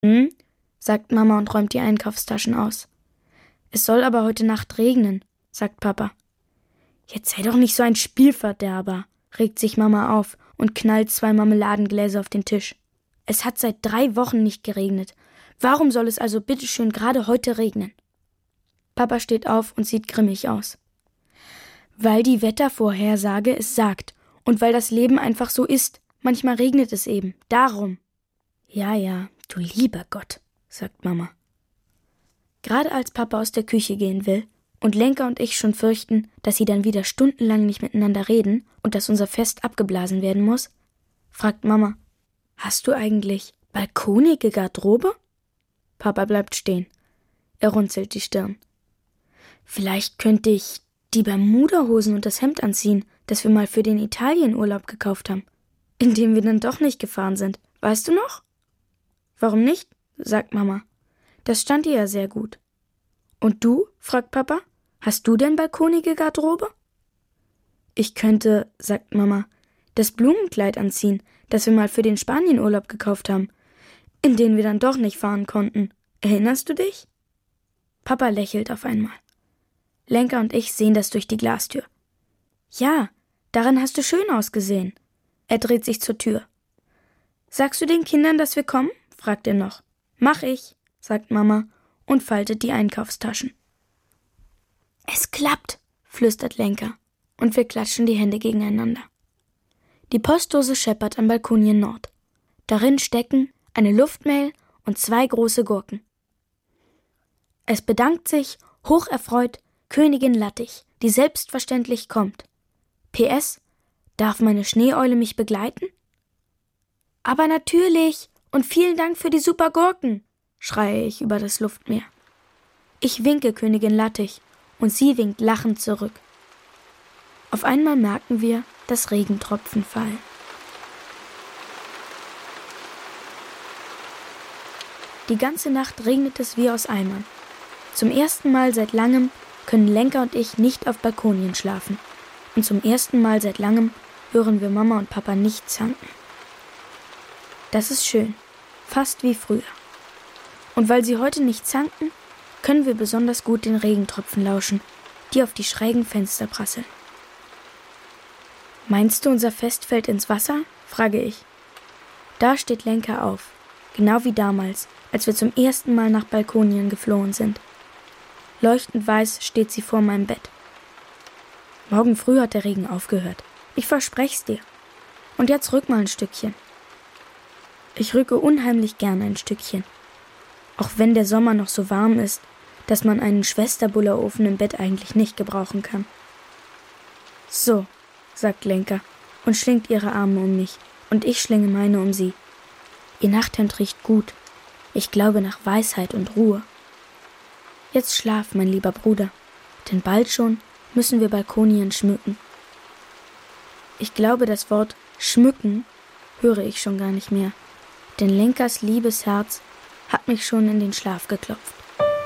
sagt Mama und räumt die Einkaufstaschen aus. Es soll aber heute Nacht regnen, sagt Papa. Jetzt sei doch nicht so ein Spielverderber, regt sich Mama auf und knallt 2 Marmeladengläser auf den Tisch. Es hat seit 3 Wochen nicht geregnet. Warum soll es also bitteschön gerade heute regnen? Papa steht auf und sieht grimmig aus. Weil die Wettervorhersage es sagt und weil das Leben einfach so ist. Manchmal regnet es eben. Darum. Ja, du lieber Gott, sagt Mama. Gerade als Papa aus der Küche gehen will und Lenka und ich schon fürchten, dass sie dann wieder stundenlang nicht miteinander reden und dass unser Fest abgeblasen werden muss, fragt Mama, hast du eigentlich balkonige Garderobe? Papa bleibt stehen. Er runzelt die Stirn. Vielleicht könnte ich die Bermudahosen und das Hemd anziehen, das wir mal für den Italienurlaub gekauft haben, in dem wir dann doch nicht gefahren sind. Weißt du noch? Warum nicht? Sagt Mama. Das stand ihr ja sehr gut. Und du? Fragt Papa. Hast du denn balkonige Garderobe? Ich könnte, sagt Mama, das Blumenkleid anziehen, das wir mal für den Spanienurlaub gekauft haben, in den wir dann doch nicht fahren konnten. Erinnerst du dich? Papa lächelt auf einmal. Lenka und ich sehen das durch die Glastür. Ja, darin hast du schön ausgesehen. Er dreht sich zur Tür. Sagst du den Kindern, dass wir kommen? Fragt er noch. Mach ich, sagt Mama und faltet die Einkaufstaschen. Es klappt, flüstert Lenka und wir klatschen die Hände gegeneinander. Die Postdose scheppert am Balkonien Nord. Darin stecken eine Luftmail und 2 große Gurken. Es bedankt sich, hocherfreut, Königin Lattich, die selbstverständlich kommt. PS, darf meine Schneeeule mich begleiten? Aber natürlich und vielen Dank für die super Gurken, schreie ich über das Luftmeer. Ich winke Königin Lattich und sie winkt lachend zurück. Auf einmal merken wir, dass Regentropfen fallen. Die ganze Nacht regnet es wie aus Eimern. Zum ersten Mal seit langem können Lenka und ich nicht auf Balkonien schlafen. Und zum ersten Mal seit langem hören wir Mama und Papa nicht zanken. Das ist schön, fast wie früher. Und weil sie heute nicht zanken, können wir besonders gut den Regentropfen lauschen, die auf die schrägen Fenster prasseln. Meinst du, unser Fest fällt ins Wasser? Frage ich. Da steht Lenka auf, genau wie damals, als wir zum ersten Mal nach Balkonien geflohen sind. Leuchtend weiß steht sie vor meinem Bett. Morgen früh hat der Regen aufgehört. Ich versprech's dir. Und jetzt rück mal ein Stückchen. Ich rücke unheimlich gern ein Stückchen. Auch wenn der Sommer noch so warm ist, dass man einen Schwesterbullerofen im Bett eigentlich nicht gebrauchen kann. So, sagt Lenka und schlingt ihre Arme um mich und ich schlinge meine um sie. Ihr Nachthemd riecht gut. Ich glaube nach Weisheit und Ruhe. Jetzt schlaf, mein lieber Bruder, denn bald schon müssen wir Balkonien schmücken. Ich glaube, das Wort schmücken höre ich schon gar nicht mehr, denn Lenkas liebes Herz hat mich schon in den Schlaf geklopft.